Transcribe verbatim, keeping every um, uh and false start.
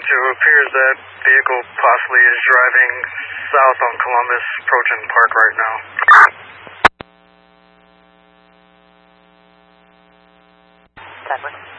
two, appears that vehicle possibly is driving south on Columbus, approaching Park right now. ten one.